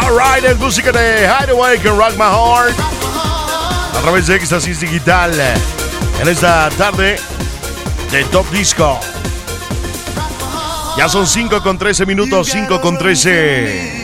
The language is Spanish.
Alright, es música de Hideaway con Rock My Heart a través de Éxtasis Digital en esta tarde de Top Disco. Ya son 5:13 minutos, 5:13.